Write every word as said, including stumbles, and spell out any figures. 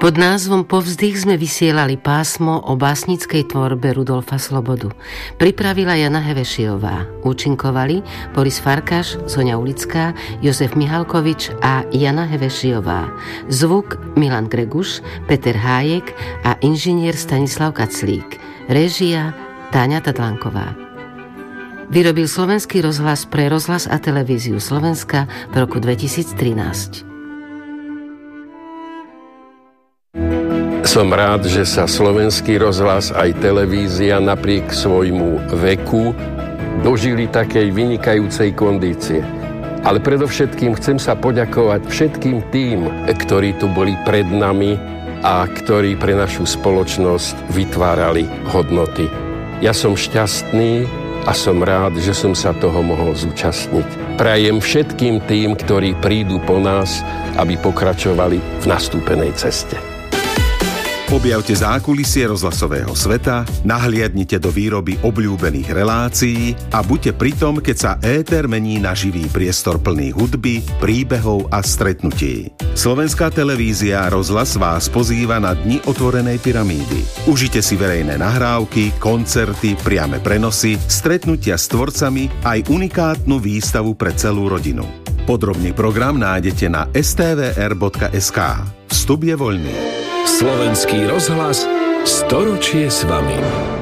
Pod názvom Povzdych sme vysielali pásmo o básnickej tvorbe Rudolfa Slobodu. Pripravila Jana Hevešiová. Účinkovali Boris Farkáš, Soňa Ulická, Jozef Mihalkovič a Jana Hevešiová. Zvuk Milan Greguš, Peter Hájek a inžinier Stanislav Kaclík. Réžia Táňa Tadlanková. Vyrobil Slovenský rozhlas pre rozhlas a televíziu Slovenska v roku dvetisíctrinásť. Som rád, že sa Slovenský rozhlas aj televízia napriek svojmu veku dožili takej vynikajúcej kondície. Ale predovšetkým chcem sa poďakovať všetkým tým, ktorí tu boli pred nami a ktorí pre našu spoločnosť vytvárali hodnoty. Ja som šťastný a som rád, že som sa toho mohol zúčastniť. Prajem všetkým tým, ktorí prídu po nás, aby pokračovali v nastúpenej ceste. Objavte zákulisie rozhlasového sveta, nahliadnite do výroby obľúbených relácií a buďte pri tom, keď sa éter mení na živý priestor plný hudby, príbehov a stretnutí. Slovenská televízia Rozhlas vás pozýva na Dni otvorenej pyramídy. Užite si verejné nahrávky, koncerty, priame prenosy, stretnutia s tvorcami aj unikátnu výstavu pre celú rodinu. Podrobný program nájdete na es té vé er bodka es ká. Vstup je voľný. Slovenský rozhlas, storočie s vami.